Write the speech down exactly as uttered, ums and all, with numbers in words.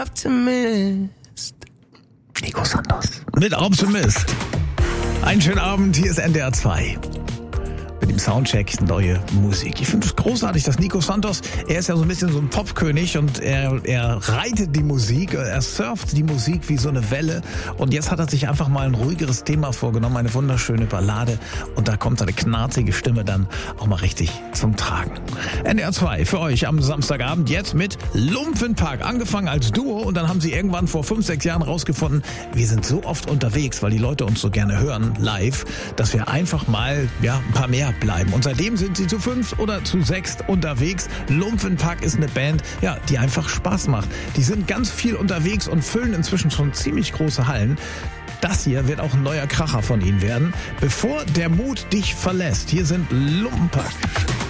Optimist. Nico Santos. Mit Optimist. Einen schönen Abend, hier ist N D R zwei. Mit dem Soundcheck neue Musik. Ich finde es großartig, dass Nico Santos, er ist ja so ein bisschen so ein Popkönig und er, er reitet die Musik, er surft die Musik wie so eine Welle und jetzt hat er sich einfach mal ein ruhigeres Thema vorgenommen, eine wunderschöne Ballade und da kommt seine knarzige Stimme dann auch mal richtig zum Tragen. N D R zwei für euch am Samstagabend jetzt mit Lumpfenpark, angefangen als Duo und dann haben sie irgendwann vor fünf, sechs Jahren rausgefunden, wir sind so oft unterwegs, weil die Leute uns so gerne hören, live, dass wir einfach mal ja ein paar mehr bleiben. Und seitdem sind sie zu fünf oder zu sechs unterwegs. Lumpfenpark ist eine Band, ja, die einfach Spaß macht. Die sind ganz viel unterwegs und füllen inzwischen schon ziemlich große Hallen. Das hier wird auch ein neuer Kracher von ihnen werden. Bevor der Mut dich verlässt, hier sind Lumpenpark.